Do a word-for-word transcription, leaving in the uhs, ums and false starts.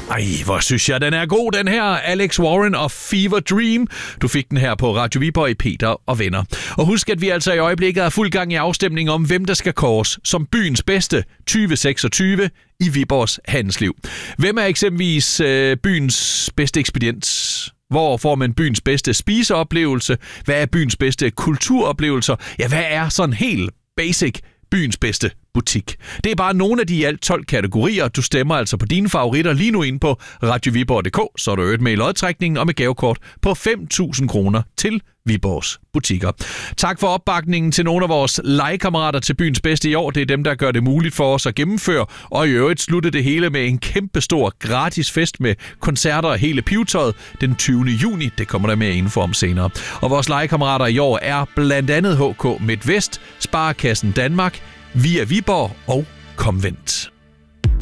Ej, hvor synes jeg, den er god, den her. Alex Warren og Fever Dream. Du fik den her på Radio Viborg i Peter og Venner. Og husk, at vi altså i øjeblikket er fuld gang i afstemning om, hvem der skal kåres som byens bedste tyve seksogtyve i Viborgs handelsliv. Hvem er eksempelvis øh, byens bedste ekspedient? Hvor får man byens bedste spiseoplevelse? Hvad er byens bedste kulturoplevelser? Ja, hvad er sådan helt basic byens bedste butik? Det er bare nogle af de i alt tolv kategorier. Du stemmer altså på dine favoritter lige nu ind på radio viborg punktum d k, så er du øget med i lodtrækningen og med gavekort på fem tusind kroner til Viborgs butikker. Tak for opbakningen til nogle af vores legekammerater til byens bedste i år. Det er dem, der gør det muligt for os at gennemføre, og i øvrigt slutte det hele med en kæmpestor gratis fest med koncerter og hele pivetøjet den tyvende juni. Det kommer der mere info om senere. Og vores legekammerater i år er blandt andet H K Midtvest, Sparekassen Danmark, Via Viborg og Komvent.